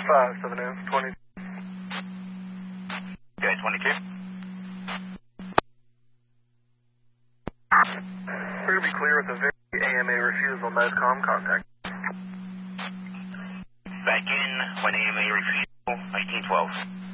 20. Okay, 22. We're going to be clear with a very AMA refusal, nice comm contact. Back in, 1 AMA refusal, 1912.